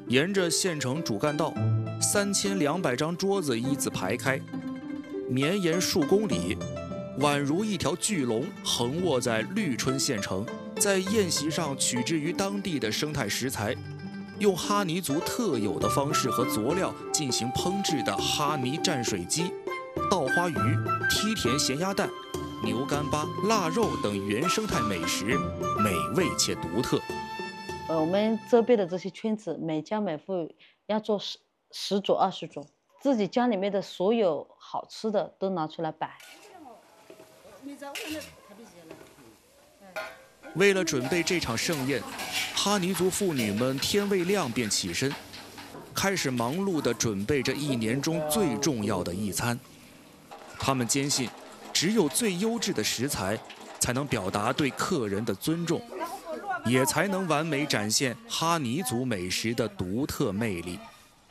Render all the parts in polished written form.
沿着县城主干道，3200张桌子依次排开，绵延数公里，宛如一条巨龙横卧在绿春县城。在宴席上取之于当地的生态食材，用哈尼族特有的方式和佐料进行烹制的哈尼蘸水鸡、稻花鱼、梯田咸鸭蛋、牛干巴、腊肉等原生态美食，美味且独特。 我们这边的这些圈子，每家每户要做10桌20桌，自己家里面的所有好吃的都拿出来摆。 为了准备这场盛宴，哈尼族妇女们天未亮便起身，开始忙碌地准备着一年中最重要的一餐。她们坚信，只有最优质的食材，才能表达对客人的尊重，也才能完美展现哈尼族美食的独特魅力。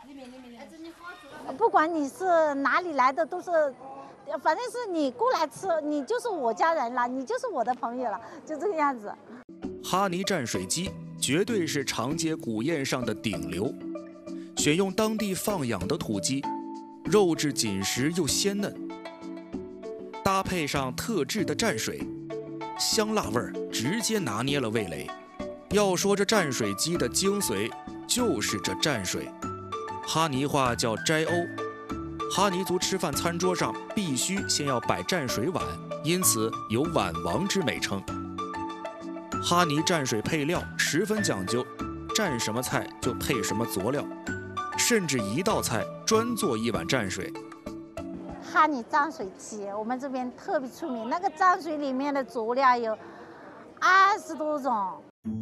不管你是哪里来的，都是。反正是你过来吃，你就是我家人了，你就是我的朋友了，就这个样子。 哈尼蘸水鸡绝对是长街古宴上的顶流，选用当地放养的土鸡，肉质紧实又鲜嫩，搭配上特制的蘸水，香辣味儿直接拿捏了味蕾。要说这蘸水鸡的精髓，就是这蘸水，哈尼话叫斋欧。哈尼族吃饭餐桌上必须先要摆蘸水碗，因此有碗王之美称。哈尼蘸水配料十分讲究，蘸什么菜就配什么佐料，甚至一道菜专做一碗蘸水。 哈尼蘸水鸡，我们这边特别出名，那个蘸水里面的佐料有20多种。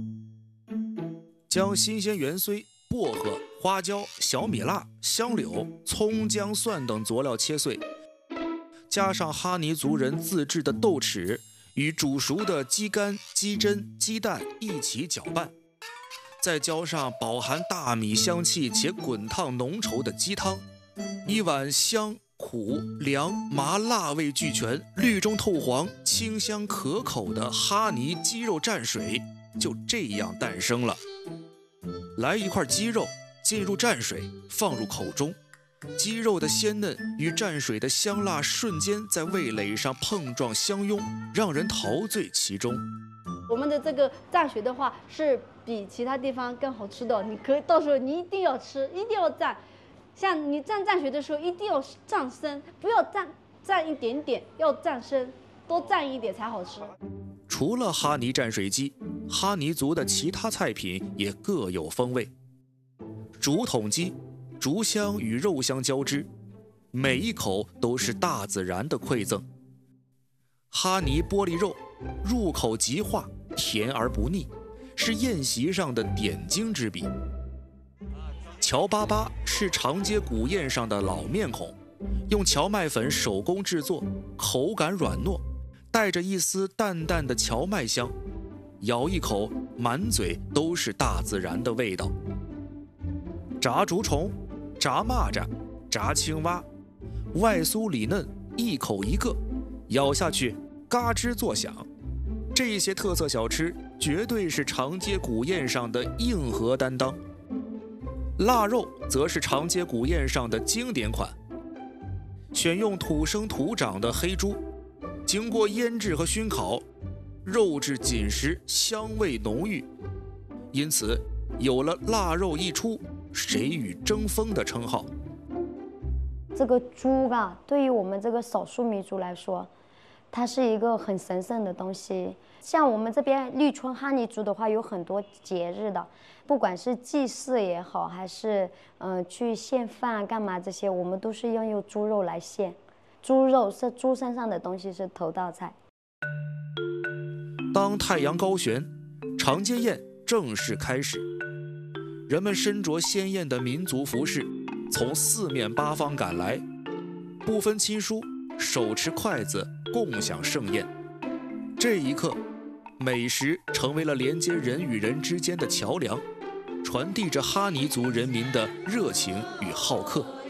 将新鲜芫荽、薄荷、花椒、小米辣、香柳、葱、姜、蒜等佐料切碎，加上哈尼族人自制的豆豉与煮熟的鸡肝、鸡胗、鸡蛋一起搅拌，再浇上饱含大米香气且滚烫浓稠的鸡汤，一碗香、苦、凉、麻辣味俱全、绿中透黄、清香可口的哈尼鸡肉蘸水就这样诞生了。来一块鸡肉，进入蘸水，放入口中，鸡肉的鲜嫩与蘸水的香辣瞬间在味蕾上碰撞相拥，让人陶醉其中。 我们的这个蘸水的话，是比其他地方更好吃的。你可以到时候你一定要吃，一定要蘸。像你蘸水的时候，一定要蘸深，不要蘸一点点，要蘸深，多蘸一点才好吃。 除了哈尼蘸水鸡，哈尼族的其他菜品也各有风味。竹筒鸡，竹香与肉香交织，每一口都是大自然的馈赠。哈尼玻璃肉，入口即化，甜而不腻，是宴席上的点睛之笔。乔巴巴是长街古宴上的老面孔，用荞麦粉手工制作，口感软糯，带着一丝淡淡的荞麦香，咬一口，满嘴都是大自然的味道。炸竹虫、炸蚂蚱、炸青蛙，外酥里嫩，一口一个，咬下去嘎吱作响。这些特色小吃绝对是长街古宴上的硬核担当。腊肉则是长街古宴上的经典款，选用土生土长的黑猪，经过腌制和熏烤，肉质紧实，香味浓郁，因此有了腊肉一出，谁与争锋的称号。 这个猪啊，对于我们这个少数民族来说，它是一个很神圣的东西。像我们这边绿春哈尼族的话，有很多节日的，不管是祭祀也好，还是去献饭干嘛这些，我们都是要用猪肉来献。猪肉是猪身上的东西，是头道菜。 当太阳高悬，长街宴正式开始。人们身着鲜艳的民族服饰，从四面八方赶来，不分亲疏，手持筷子共享盛宴。这一刻，美食成为了连接人与人之间的桥梁，传递着哈尼族人民的热情与好客。